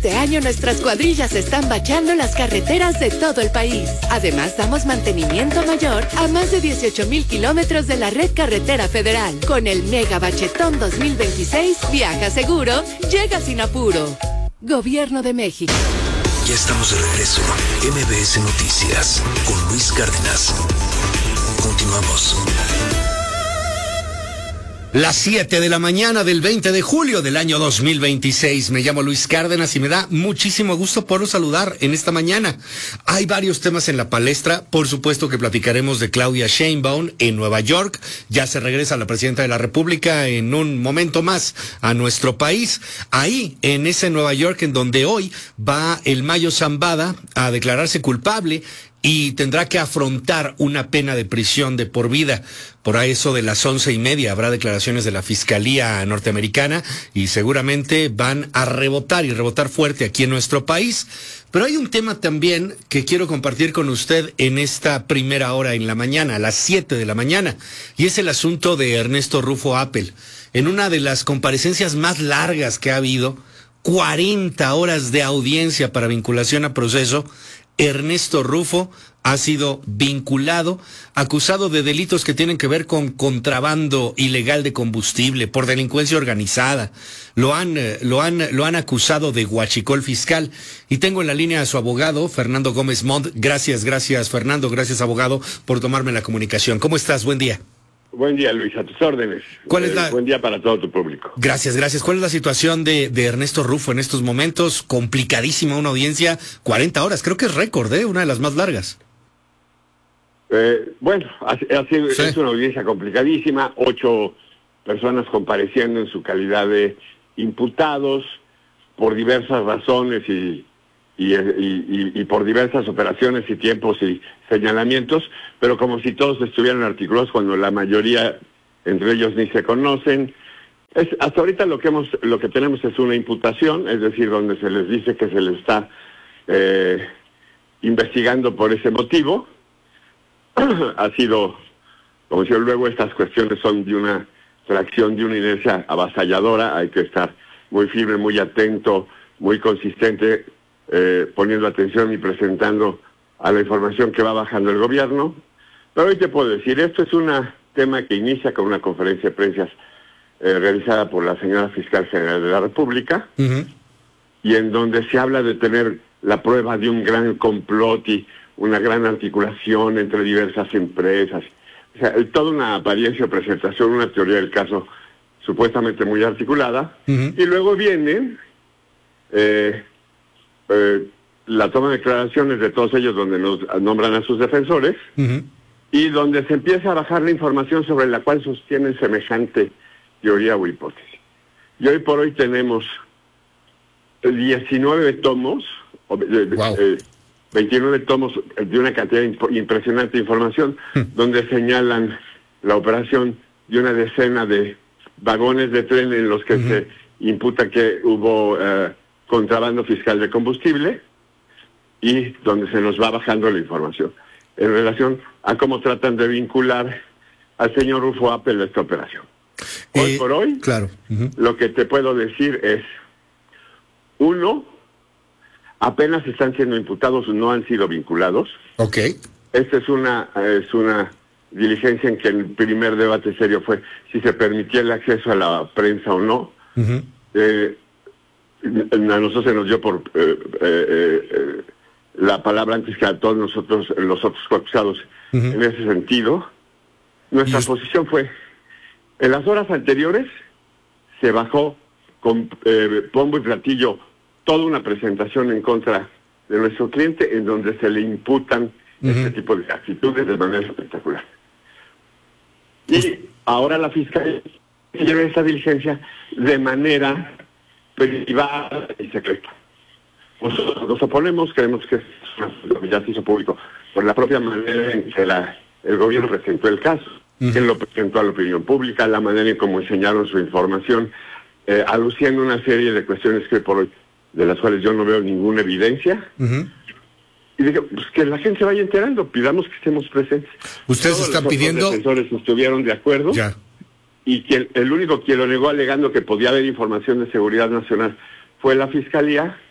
Este año nuestras cuadrillas están bachando las carreteras de todo el país. Además, damos mantenimiento mayor a más de 18,000 kilómetros de la red carretera federal. Con el Mega Bachetón 2026, viaja seguro, llega sin apuro. Gobierno de México. Ya estamos de regreso. MBS Noticias con Luis Cárdenas. Continuamos. Las 7 de la mañana del 20 de julio del año 2026. Me llamo Luis Cárdenas y me da muchísimo gusto poderlos saludar en esta mañana. Hay varios temas en la palestra. Por supuesto que platicaremos de Claudia Sheinbaum en Nueva York. Ya se regresa la presidenta de la República en un momento más a nuestro país. Ahí, en ese Nueva York, en donde hoy va el Mayo Zambada a declararse culpable y tendrá que afrontar una pena de prisión de por vida. Por ahí eso de las 11:30 habrá declaraciones de la Fiscalía norteamericana y seguramente van a rebotar y rebotar fuerte aquí en nuestro país. Pero hay un tema también que quiero compartir con usted en esta primera hora en la mañana, a las 7 de la mañana, y es el asunto de Ernesto Rufo Appel. En una de las comparecencias más largas que ha habido, 40 horas de audiencia para vinculación a proceso, Ernesto Rufo ha sido vinculado, acusado de delitos que tienen que ver con contrabando ilegal de combustible, por delincuencia organizada. Lo han acusado de huachicol fiscal. Y tengo en la línea a su abogado, Fernando Gómez Montt. Gracias, Fernando, gracias abogado, por tomarme la comunicación. ¿Cómo estás? Buen día. Buen día, Luis, a tus órdenes. Buen día para todo tu público. Gracias. ¿Cuál es la situación de Ernesto Rufo en estos momentos? Complicadísima una audiencia, 40 horas, creo que es récord, una de las más largas. Bueno, Sí. Es una audiencia complicadísima, 8 personas compareciendo en su calidad de imputados por diversas razones y por diversas operaciones y tiempos y señalamientos, pero como si todos estuvieran articulados cuando la mayoría entre ellos ni se conocen. Hasta ahorita lo que tenemos es una imputación, es decir, donde se les dice que se les está investigando por ese motivo. Ha sido, como decía, luego estas cuestiones son de una tracción, de una inercia avasalladora. Hay que estar muy firme, muy atento, muy consistente, poniendo atención y presentando a la información que va bajando el gobierno. Pero hoy te puedo decir, esto es un tema que inicia con una conferencia de prensa realizada por la señora Fiscal General de la República, y en donde se habla de tener la prueba de un gran complot y una gran articulación entre diversas empresas. O sea, toda una apariencia o presentación, una teoría del caso supuestamente muy articulada, y luego viene la toma de declaraciones de todos ellos donde nos nombran a sus defensores, y donde se empieza a bajar la información sobre la cual sostienen semejante teoría o hipótesis. Y hoy por hoy tenemos 19 tomos, 29 tomos de una cantidad impresionante de información, donde señalan la operación de una decena de vagones de tren en los que se imputa que hubo contrabando fiscal de combustible, y donde se nos va bajando la información en relación a cómo tratan de vincular al señor Rufo Appel a esta operación. Hoy por hoy, claro. Lo que te puedo decir es, uno, apenas están siendo imputados, no han sido vinculados. Ok. Esta es una diligencia en que el primer debate serio fue si se permitía el acceso a la prensa o no. A nosotros se nos dio por la palabra antes que a todos nosotros, los otros acusados, en ese sentido. Nuestra posición fue, en las horas anteriores se bajó con bombo y platillo toda una presentación en contra de nuestro cliente, en donde se le imputan este tipo de actitudes de manera espectacular. Y ahora la Fiscalía lleva esta diligencia de manera privada y secreta. Nosotros nos oponemos, creemos que ya se hizo público por la propia manera en que el gobierno presentó el caso, quien lo presentó a la opinión pública, la manera en cómo enseñaron su información, aluciendo una serie de cuestiones que por hoy, de las cuales yo no veo ninguna evidencia. Y dije, pues que la gente se vaya enterando, pidamos que estemos presentes. Ustedes Todos están los pidiendo... defensores estuvieron de acuerdo. Ya. Y que el único que lo negó alegando que podía haber información de seguridad nacional fue la Fiscalía,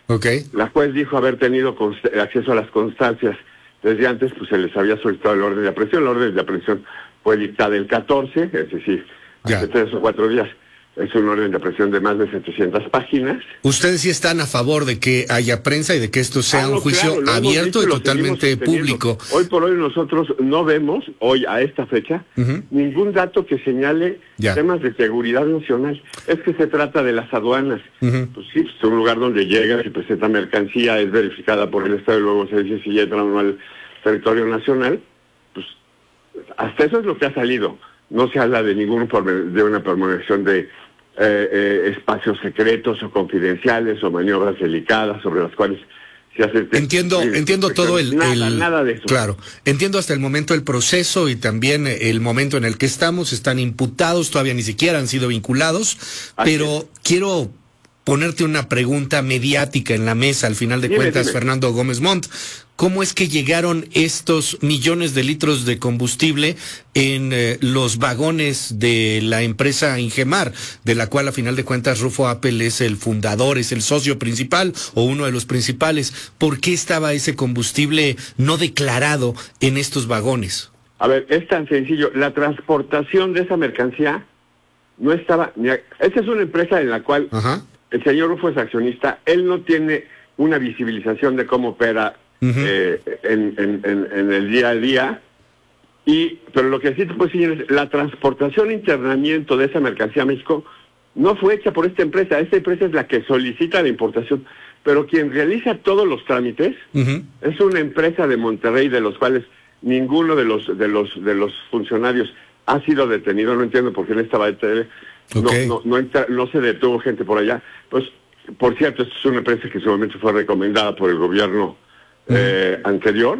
La juez dijo haber tenido acceso a las constancias desde antes, pues se les había solicitado el orden de aprehensión. La orden de aprehensión fue dictada el 14, es decir, hace 3 o 4 días. Es un orden de aprehensión de más de 700 páginas. ¿Ustedes sí están a favor de que haya prensa y de que esto sea un juicio abierto y totalmente público? Hoy por hoy nosotros no vemos, hoy a esta fecha, ningún dato que señale temas de seguridad nacional. Es que se trata de las aduanas. Pues sí, es un lugar donde llega, se presenta mercancía, es verificada por el Estado y luego se dice si ya entra o no al territorio nacional. Pues hasta eso es lo que ha salido. No se habla de una promulgación de espacios secretos o confidenciales o maniobras delicadas sobre las cuales se hace... Entiendo todo nada de eso. Claro, entiendo hasta el momento el proceso y también el momento en el que estamos. Están imputados, todavía ni siquiera han sido vinculados, pero quiero ponerte una pregunta mediática en la mesa, al final de cuentas, Fernando Gómez Montt. ¿Cómo es que llegaron estos millones de litros de combustible en los vagones de la empresa Ingemar, de la cual a final de cuentas Rufo Appel es el fundador, es el socio principal o uno de los principales? ¿Por qué estaba ese combustible no declarado en estos vagones? A ver, es tan sencillo. La transportación de esa mercancía no estaba... Esta es una empresa en la cual el señor Rufo es accionista. Él no tiene una visibilización de cómo opera en el día a día, pero lo que sí te puedo decir es la transportación e internamiento de esa mercancía a México no fue hecha por esta empresa es la que solicita la importación, pero quien realiza todos los trámites es una empresa de Monterrey, de los cuales ninguno de los funcionarios ha sido detenido. No entiendo por qué en esta batalla no se detuvo gente por allá. Pues, por cierto, esto es una empresa que en su momento fue recomendada por el gobierno anterior.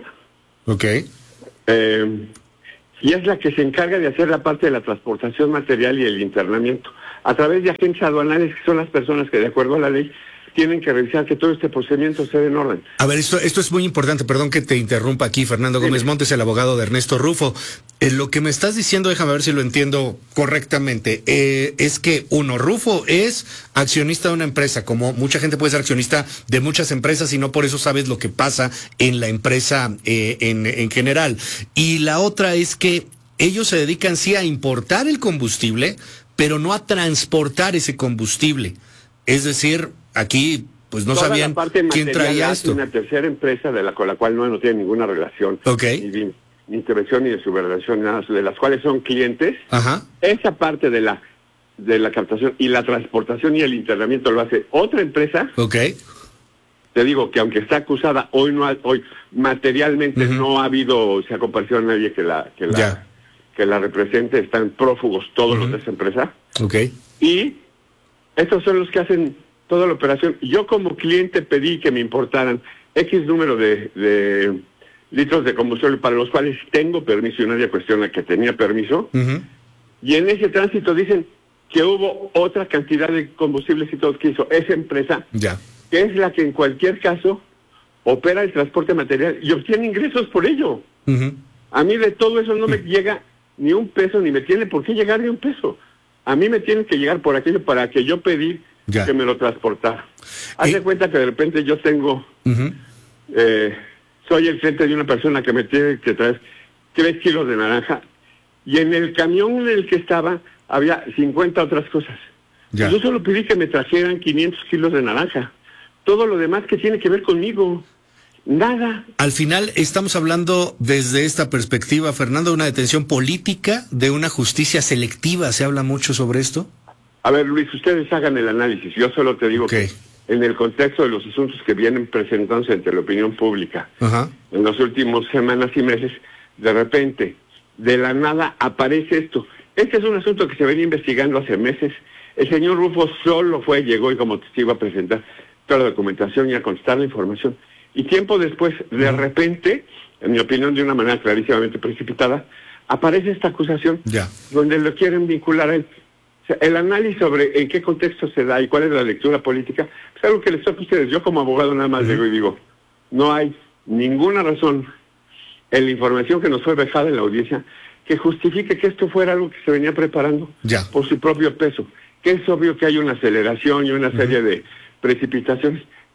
Y es la que se encarga de hacer la parte de la transportación material y el internamiento a través de agentes aduanales, que son las personas que, de acuerdo a la ley, tienen que revisar que todo este procedimiento esté en orden. A ver, esto es muy importante, perdón que te interrumpa aquí, Fernando Gómez Montt, el abogado de Ernesto Rufo. Lo que me estás diciendo, déjame ver si lo entiendo correctamente, es que Rufo es accionista de una empresa, como mucha gente puede ser accionista de muchas empresas y no por eso sabes lo que pasa en la empresa en general. Y la otra es que ellos se dedican sí a importar el combustible, pero no a transportar ese combustible. Es decir, aquí pues no toda sabían quién traía esto. Una tercera empresa con la cual no tiene ninguna relación, ni intervención ni de subordinación, nada, de las cuales son clientes. Esa parte de la captación y la transportación y el internamiento lo hace otra empresa. Te digo que aunque está acusada, hoy materialmente no ha habido, se ha comparecido a nadie que la represente. Están prófugos todos los de esa empresa. Y estos son los que hacen toda la operación. Yo como cliente pedí que me importaran X número de litros de combustible para los cuales tengo permiso, y nadie cuestiona que tenía permiso. Y en ese tránsito dicen que hubo otra cantidad de combustibles y todo que hizo esa empresa, que es la que en cualquier caso opera el transporte material y obtiene ingresos por ello. A mí de todo eso no me llega ni un peso, ni me tiene por qué llegar ni un peso. A mí me tiene que llegar por aquello para que yo pedí que me lo transportara. Haz de cuenta que de repente yo tengo, soy el cliente de una persona que me tiene que traer 3 kilos de naranja, y en el camión en el que estaba había 50 otras cosas. Yo solo pedí que me trajeran 500 kilos de naranja. Todo lo demás que tiene que ver conmigo, nada. Al final estamos hablando desde esta perspectiva, Fernando, de una detención política, de una justicia selectiva. ¿Se habla mucho sobre esto? A ver, Luis, ustedes hagan el análisis. Yo solo te digo que en el contexto de los asuntos que vienen presentándose ante la opinión pública, en las últimas semanas y meses, de repente, de la nada, aparece esto. Este es un asunto que se venía investigando hace meses. El señor Rufo solo llegó y como testigo a presentar toda la documentación y a contestar la información. Y tiempo después, de repente, en mi opinión de una manera clarísimamente precipitada, aparece esta acusación donde lo quieren vincular a él. O sea, el análisis sobre en qué contexto se da y cuál es la lectura política, es algo que les toca a ustedes. Yo como abogado nada más digo, no hay ninguna razón en la información que nos fue dejada en la audiencia que justifique que esto fuera algo que se venía preparando por su propio peso. Que es obvio que hay una aceleración y una serie de precipitaciones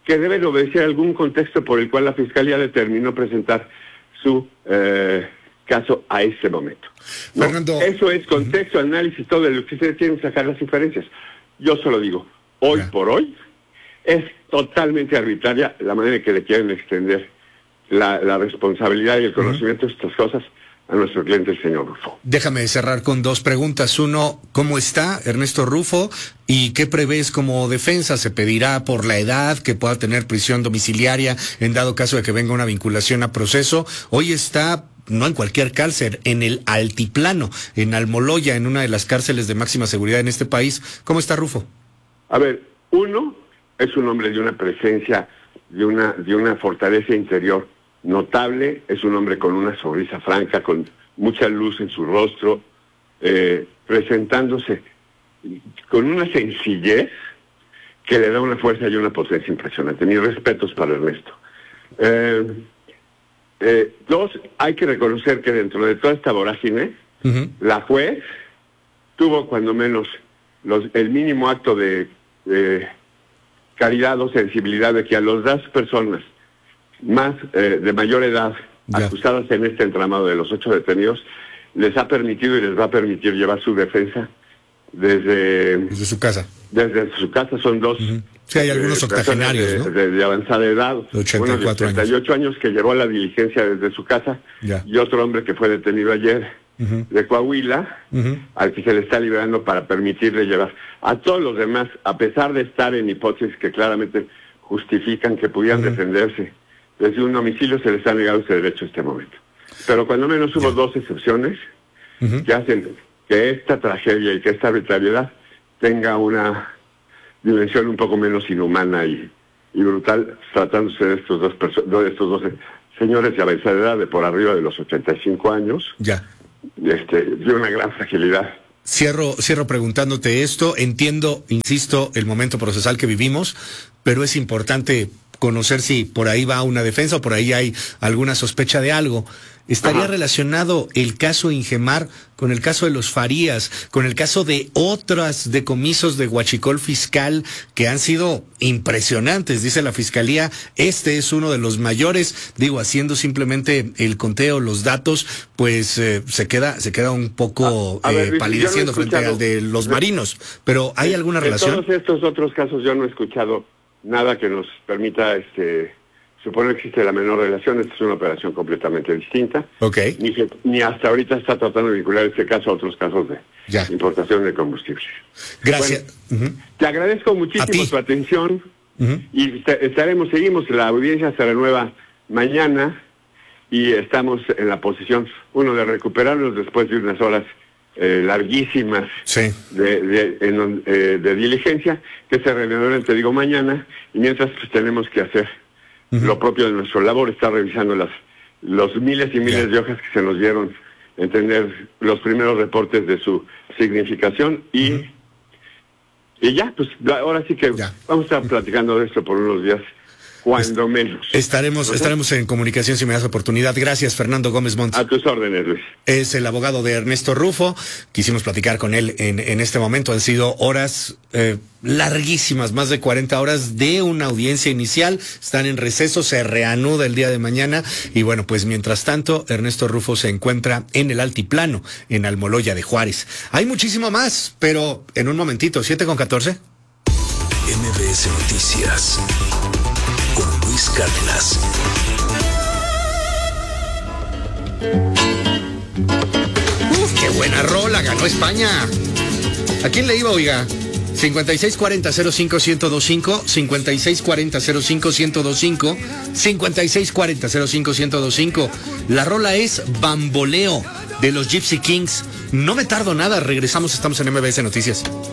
que deben obedecer algún contexto por el cual la Fiscalía determinó presentar su caso a este momento. ¿No? Fernando, eso es contexto, análisis, todo lo que ustedes tienen que sacar las diferencias. Yo solo digo, hoy por hoy es totalmente arbitraria la manera en que le quieren extender la responsabilidad y el conocimiento de estas cosas a nuestro cliente, el señor Rufo. Déjame cerrar con dos preguntas. Uno, ¿cómo está Ernesto Rufo? ¿Y qué prevés como defensa? ¿Se pedirá por la edad que pueda tener prisión domiciliaria en dado caso de que venga una vinculación a proceso? Hoy está, no en cualquier cárcel, en el Altiplano, en Almoloya, en una de las cárceles de máxima seguridad en este país. ¿Cómo está Rufo? A ver, uno, es un hombre de una presencia, de una fortaleza interior notable, es un hombre con una sonrisa franca, con mucha luz en su rostro, presentándose con una sencillez que le da una fuerza y una potencia impresionante. Mis respetos para Ernesto. Dos, hay que reconocer que dentro de toda esta vorágine, la juez tuvo cuando menos el mínimo acto de caridad o sensibilidad de que a las dos personas más de mayor edad acusadas en este entramado de los 8 detenidos les ha permitido y les va a permitir llevar su defensa desde su casa. Desde su casa. Son dos. Sí, hay algunos octogenarios, ¿no? De avanzada edad. 84 uno de 88 años que llevó la diligencia desde su casa y otro hombre que fue detenido ayer de Coahuila, al que se le está liberando para permitirle llevar. A todos los demás, a pesar de estar en hipótesis que claramente justifican que pudieran defenderse desde un domicilio, se les ha negado ese derecho en este momento. Pero cuando menos hubo dos excepciones que hacen que esta tragedia y que esta arbitrariedad tenga una dimensión un poco menos inhumana y brutal, tratándose de estos dos señores de avanzada edad, de por arriba de los 85 años, de una gran fragilidad. Cierro preguntándote esto. Entiendo, insisto, el momento procesal que vivimos, pero es importante conocer si por ahí va una defensa o por ahí hay alguna sospecha de algo. ¿Estaría relacionado el caso Ingemar con el caso de los Farías, con el caso de otras decomisos de huachicol fiscal que han sido impresionantes? Dice la Fiscalía, este es uno de los mayores. Digo, haciendo simplemente el conteo, los datos, pues se queda un poco palideciendo frente al de los marinos. Pero ¿hay alguna relación? En todos estos otros casos yo no he escuchado nada que nos permita suponer que existe la menor relación. Esta es una operación completamente distinta. Ni hasta ahorita está tratando de vincular este caso a otros casos de importación de combustible. Gracias. Bueno, te agradezco muchísimo tu atención y seguimos, la audiencia se renueva mañana y estamos en la posición, de recuperarnos después de unas horas larguísimas de diligencia, que se reanudarán, te digo, mañana, y mientras pues tenemos que hacer lo propio de nuestra labor, está revisando los miles y miles de hojas que se nos dieron, entender los primeros reportes de su significación y ya, pues ahora sí que vamos a estar platicando de esto por unos días, cuando menos. Estaremos en comunicación si me das oportunidad. Gracias, Fernando Gómez Montt. A tus órdenes, Luis. Es el abogado de Ernesto Rufo. Quisimos platicar con él en este momento. Han sido horas larguísimas, más de 40 horas de una audiencia inicial. Están en receso, se reanuda el día de mañana. Y bueno, pues mientras tanto, Ernesto Rufo se encuentra en el Altiplano, en Almoloya de Juárez. Hay muchísimo más, pero en un momentito, 7:14. MBS Noticias con Luis Cárdenas. ¡Qué buena rola! Ganó España. ¿A quién le iba, oiga? 5640-05-1025, 5640-05-1025, 5640-05-1025. La rola es Bamboleo, de los Gypsy Kings. No me tardo nada, regresamos, estamos en MBS Noticias.